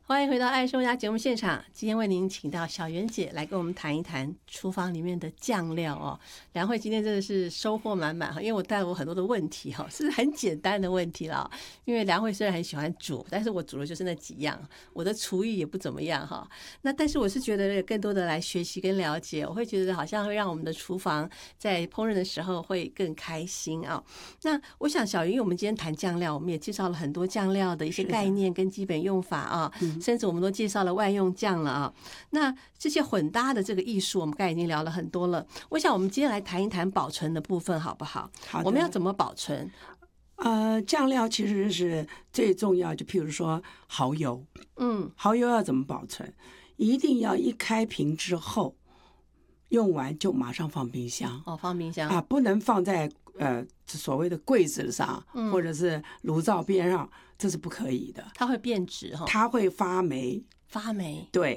欢迎回到爱说家节目现场，今天为您请到小袁姐来跟我们谈一谈厨房里面的酱料哦。梁慧今天真的是收获满满哈，因为我带了我很多的问题哈，是很简单的问题啦。因为梁慧虽然很喜欢煮，但是我煮的就是那几样，我的厨艺也不怎么样哈。那但是我是觉得更多的来学习跟了解，我会觉得好像会让我们的厨房在烹饪的时候会更开心啊。那我想小袁，我们今天谈酱料，我们也介绍了很多酱料的一些概念跟基本用法啊。甚至我们都介绍了万用酱了啊。那这些混搭的这个艺术，我们刚才已经聊了很多了。我想我们今天来谈一谈保存的部分，好不好？ 好的。 我们要怎么保存？ 酱料其实是最重要，就譬如说蚝油，蚝油要怎么保存？一定要一开瓶之后用完就马上放冰箱。 放冰箱啊，不能放在所谓的柜子上，或者是炉灶边上，这是不可以的。 它会变质哈， 它会发霉。 发霉， 对，